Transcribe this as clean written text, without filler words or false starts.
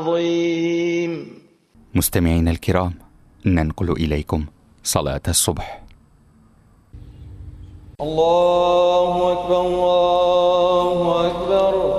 عظيم. مستمعينا الكرام، ننقل إليكم صلاة الصبح. الله